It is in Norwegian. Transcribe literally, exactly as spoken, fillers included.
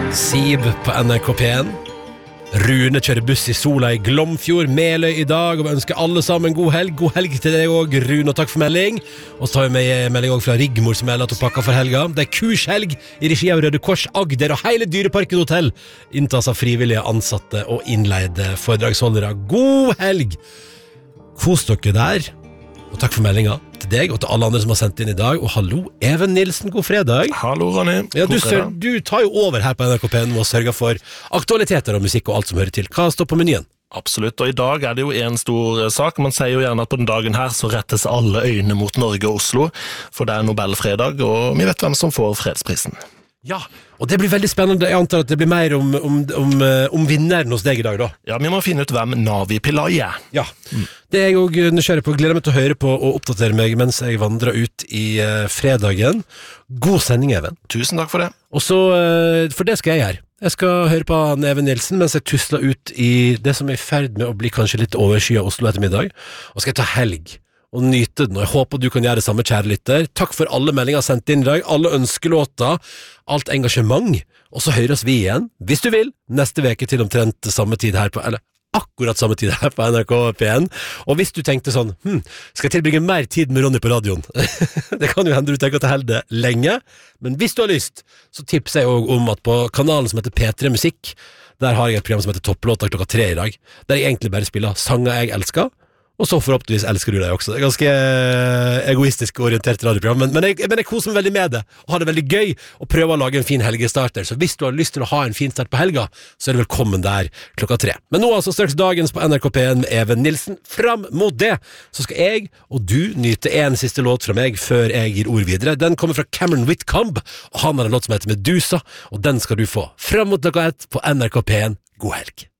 Siv på N R K P1. Rune kjører buss i sola i Glomfjord, Meløy i dag, og ønsker alle sammen god helg. God helg til deg også, Rune, og takk for melding. Og så tar vi med melding også fra Rigmor, som melder at hun pakker for helga. Det er kurshelg i regi av Røde Kors, Agder, og hele Dyreparken hotell inntas av frivillige ansatte og innleide foredragsholdere. God helg! Kos dere der. Og takk for meldinga til deg og til alle andre som har sendt inn i dag. Og hallo, Even Nilsen, god fredag. Hallo, Ronny. Ja, du, sør, du tar jo over her på N R K P N og sørger for aktualiteter og musikk og alt som hører til. Hva står på menyen? Absolutt, og i dag er det jo en stor sak. Man sier jo gjerne at på den dagen her så rettes alle øyne mot Norge og Oslo, for det er Nobelfredag, og vi vet hvem som får fredsprisen. Ja, og det blir veldig spennende. Jeg antar at det blir mer om, om, om, om vinneren hos deg i dag da. Ja, vi må finne ut hvem Navi Pillai er. Ja, mm. Det er jeg også nysgjerrig på. Gleder meg til å høre på og oppdatere meg mens jeg vandrer ut i uh, fredagen. God sending, Even. Tusen takk for det. Og så, uh, for det skal jeg gjøre. Jeg skal høre på Even Nilsen mens jeg tusler ut i det som er i ferd med å bli kanskje litt overskyet av Oslo ettermiddag. Og skal jeg ta helg og nyte den, og jeg håper du kan gjøre det samme, kjære lytter. Takk for alle meldinger sendt inn i dag, alle ønskelåter, alt engasjement, og så høres vi igjen, hvis du vil, neste veke til omtrent samme tid her på, eller akkurat samme tid her på N R K P N. Og hvis du tenkte sånn, hm, skal jeg tilbringe mer tid med Ronny på radioen? Det kan jo hende du tenker at det holder lenge, men hvis du har lyst, så tipser jeg også om at på kanalen som heter P tre Musikk, der har jeg et program som heter Topplåter klokka tre i dag, der jeg egentlig bare spiller sanger jeg elsker, og så forhåpentligvis elsker du deg også. Det er ganske egoistisk orientert radioprogram, men, men, jeg, men jeg koser meg veldig med det, og har det veldig gøy, og prøver å lage en fin helgestarter. Så hvis du har lyst til å ha en fin start på helga, så er du velkommen der klokka tre. Men nå altså straks dagens på N R K P N med Even Nilsen. Fram mot det, så skal jeg og du nyte en siste låt fra meg før jeg gir ord videre. Den kommer fra Cameron Whitcomb, og han har en låt som heter Medusa, og den skal du få. Fram mot klokka ett på N R K P N. God helg!